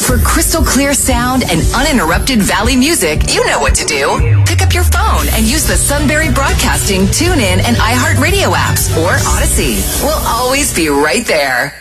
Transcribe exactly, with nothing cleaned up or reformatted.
For crystal clear sound and uninterrupted Valley music, you know what to do. Pick up your phone and use the Sunbury Broadcasting, TuneIn, and iHeartRadio apps or Odyssey. We'll always be right there.